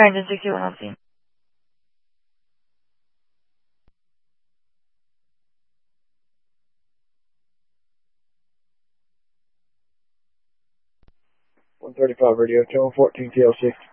Air Engine 61 on scene. .135 radio, channel 14 TL6.